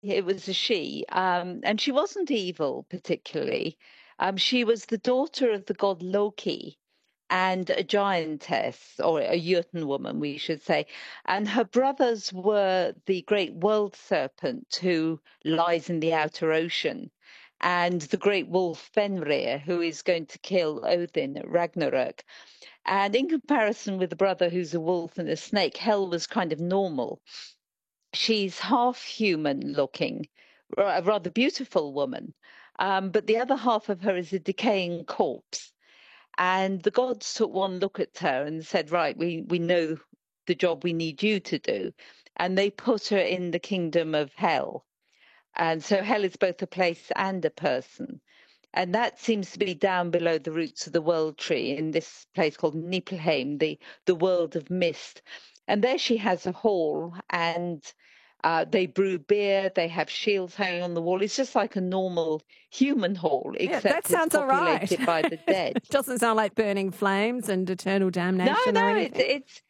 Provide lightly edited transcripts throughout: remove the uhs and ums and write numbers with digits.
it was a she, and she wasn't evil particularly. She was the daughter of the god Loki and a giantess, or a Jotun woman, we should say. And her brothers were the great world serpent who lies in the outer ocean, and the great wolf Fenrir, who is going to kill Odin at Ragnarök. And in comparison with the brother who's a wolf and a snake, Hel was kind of normal. She's half human looking, a rather beautiful woman. But the other half of her is a decaying corpse. And the gods took one look at her and said, right, we know the job we need you to do. And they put her in the kingdom of Hell. And so Hell is both a place and a person. And that seems to be down below the roots of the world tree in this place called Niflheim, the world of mist. And there she has a hall, and they brew beer, they have shields hanging on the wall. It's just like a normal human hall, Yeah, that except it's sounds all right. populated by the dead. It doesn't sound like burning flames and eternal No, damnation or no, anything.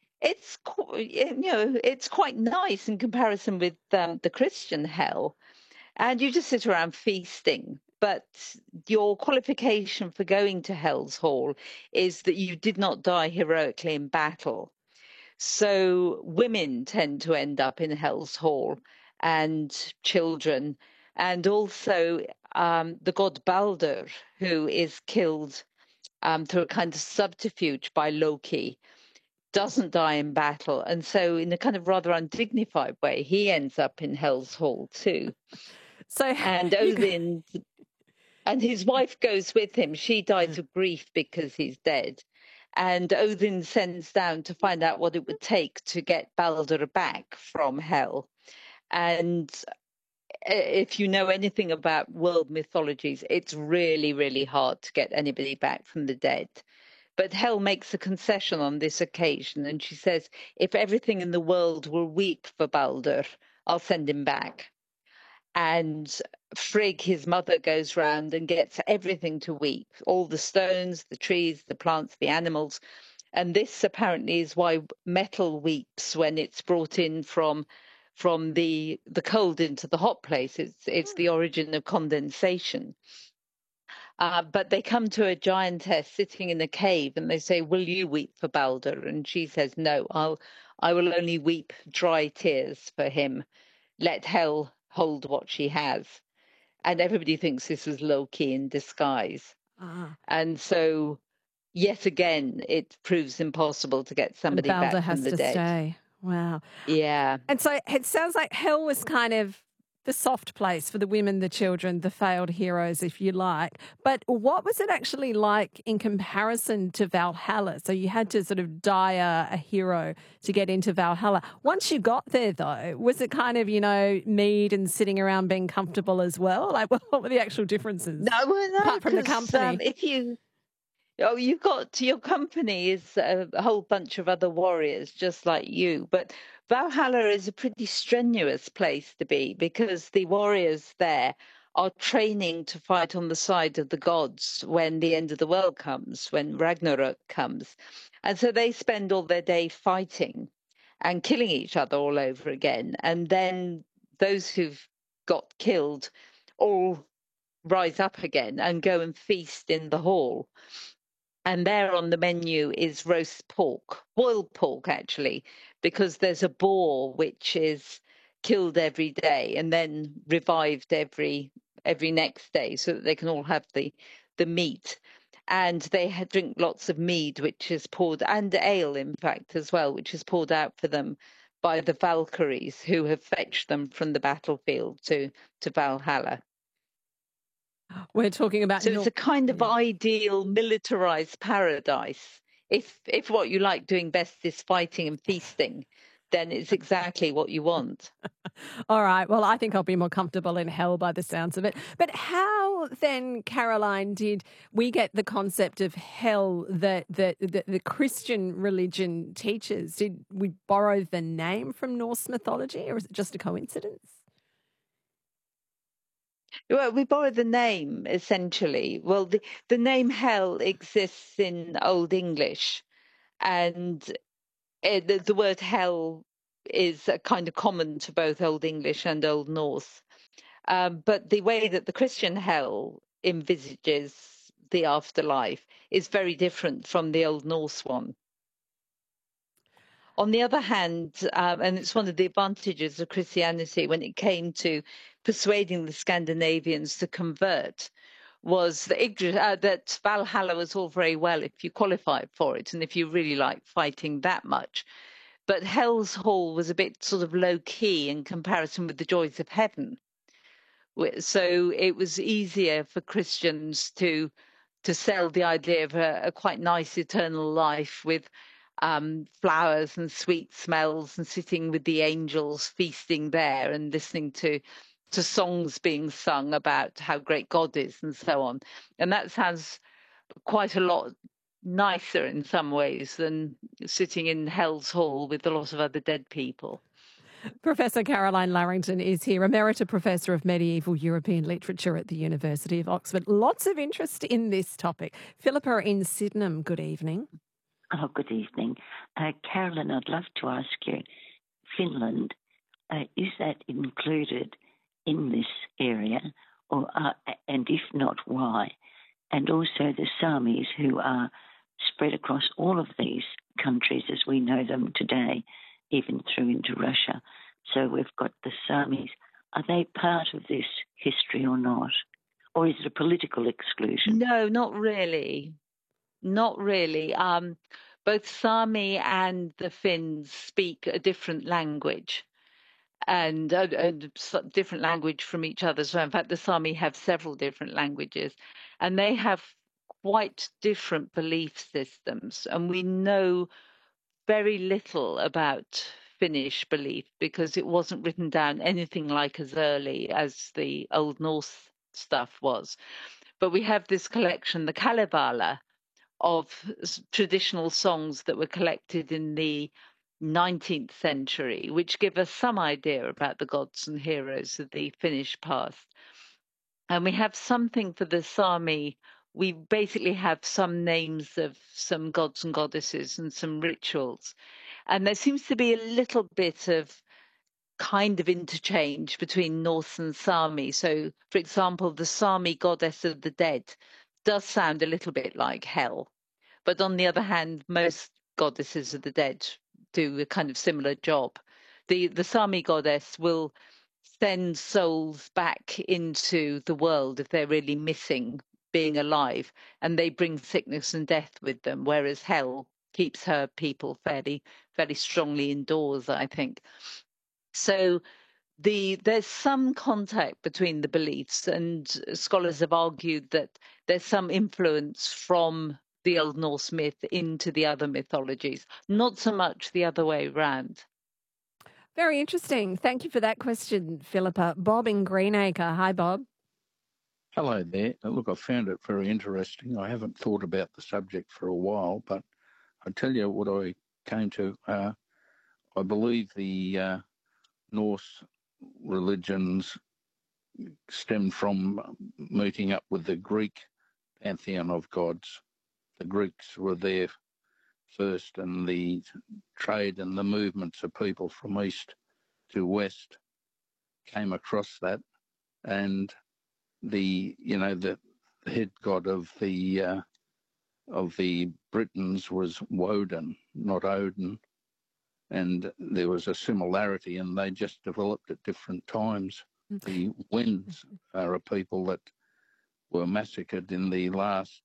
it's quite nice in comparison with the Christian hell, and you just sit around feasting. But your qualification for going to Hell's Hall is that you did not die heroically in battle. So women tend to end up in Hell's Hall, and children, and also the god Balder, who is killed through a kind of subterfuge by Loki, doesn't die in battle. And so, in a kind of rather undignified way, he ends up in Hell's Hall too. So And you, Odin and his wife goes with him. She dies of grief because he's dead. And Odin sends down to find out what it would take to get Balder back from Hell. And if you know anything about world mythologies, it's really, really hard to get anybody back from the dead. But Hel makes a concession on this occasion, and she says, if everything in the world will weep for Balder, I'll send him back. And Frigg, his mother, goes round and gets everything to weep, all the stones, the trees, the plants, the animals. And this apparently is why metal weeps when it's brought in from the cold into the hot place. It's the origin of condensation. But they come to a giantess sitting in a cave, and they say, "Will you weep for Balder?" And she says, "No, I will only weep dry tears for him. Let Hel hold what she has." And everybody thinks this was Loki in disguise. ah, And so, yet again, it proves impossible to get and somebody Balder back from has the to dead. stay. Wow. Yeah. And so it sounds like Hell was kind of the soft place for the women, the children, the failed heroes, if you like. But what was it actually like in comparison to Valhalla? So you had to sort of die a hero to get into Valhalla. Once you got there, though, was it kind of, mead and sitting around being comfortable as well? Like, what were the actual differences No, well, no, apart from the because company? if you Oh, you got your company is a whole bunch of other warriors just like you. But Valhalla is a pretty strenuous place to be because the warriors there are training to fight on the side of the gods when the end of the world comes, when Ragnarök comes. And so they spend all their day fighting and killing each other all over again. And then those who've got killed all rise up again and go and feast in the hall. And there on the menu is roast pork, boiled pork actually, because there's a boar which is killed every day and then revived every next day so that they can all have the meat. And they drink lots of mead, which is poured, and ale, in fact, as well, which is poured out for them by the Valkyries who have fetched them from the battlefield to Valhalla. We're talking about So it's a kind of yeah. ideal militarized paradise. If what you like doing best is fighting and feasting, then it's exactly what you want. All right. Well, I think I'll be more comfortable in hell by the sounds of it. But how then, Caroline, did we get the concept of hell that the Christian religion teaches? Did we borrow the name from Norse mythology, or is it just a coincidence? Well, we borrow the name essentially. Well, the name hell exists in Old English, and the word hell is a kind of common to both Old English and Old Norse. But the way that the Christian hell envisages the afterlife is very different from the Old Norse one. On the other hand, and it's one of the advantages of Christianity when it came to persuading the Scandinavians to convert, was that Valhalla was all very well if you qualified for it and if you really like fighting that much. But Hell's Hall was a bit sort of low key in comparison with the joys of heaven. So it was easier for Christians to sell the idea of a quite nice eternal life with flowers and sweet smells and sitting with the angels feasting there and listening to songs being sung about how great God is and so on. And that sounds quite a lot nicer in some ways than sitting in Hell's Hall with a lot of other dead people. Professor Caroline Larrington is here, Emerita Professor of Medieval European Literature at the University of Oxford. Lots of interest in this topic. Philippa in Sydenham, good evening. Oh, good evening. Caroline, I'd love to ask you, Finland, is that included in this area, and if not, why? And also the Samis, who are spread across all of these countries as we know them today, even through into Russia. So we've got the Samis. Are they part of this history or not? Or is it a political exclusion? No, not really. Not really. Both Sami and the Finns speak a different language and a different language from each other. So, in fact, the Sami have several different languages and they have quite different belief systems. And we know very little about Finnish belief because it wasn't written down anything like as early as the Old Norse stuff was. But we have this collection, the Kalevala, of traditional songs that were collected in the 19th century, which give us some idea about the gods and heroes of the Finnish past. And we have something for the Sami. We basically have some names of some gods and goddesses and some rituals. And there seems to be a little bit of kind of interchange between Norse and Sami. So, for example, the Sami goddess of the dead does sound a little bit like hell. But on the other hand, most goddesses of the dead do a kind of similar job. The Sami goddess will send souls back into the world if they're really missing being alive, and they bring sickness and death with them, whereas hell keeps her people fairly strongly indoors, I think. So there's some contact between the beliefs, and scholars have argued that there's some influence from the Old Norse myth into the other mythologies, not so much the other way around. Very interesting. Thank you for that question, Philippa. Bob in Greenacre. Hi, Bob. Hello there. Look, I found it very interesting. I haven't thought about the subject for a while, but I tell you what I came to. I believe the Norse religions stemmed from meeting up with the Greek pantheon of gods. The Greeks were there first, and the trade and the movements of people from east to west came across that, and the head god of the Britons was Woden, not Odin, and there was a similarity, and they just developed at different times. The Wends are a people that were massacred in the last.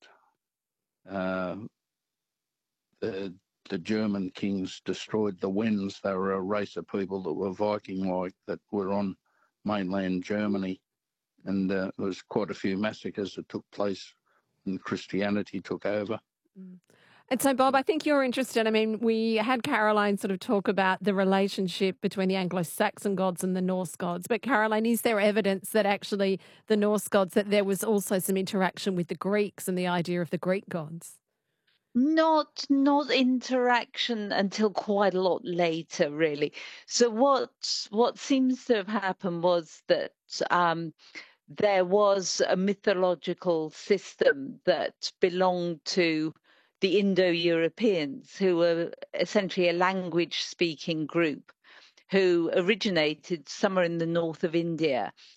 The German kings destroyed the Wends. They were a race of people that were Viking-like that were on mainland Germany, and there was quite a few massacres that took place when Christianity took over. And so, Bob, I think you're interested. I mean, we had Caroline sort of talk about the relationship between the Anglo-Saxon gods and the Norse gods. But Caroline, is there evidence that actually the Norse gods, that there was also some interaction with the Greeks and the idea of the Greek gods? Not interaction until quite a lot later, really. So what seems to have happened was that there was a mythological system that belonged to the Indo-Europeans, who were essentially a language-speaking group who originated somewhere in the north of India